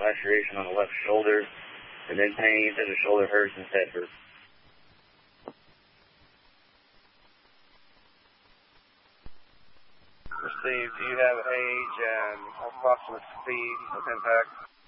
laceration on the left shoulder, and then pain that the shoulder hurts and head hurts. Received. Do you have age and approximate speed of impact?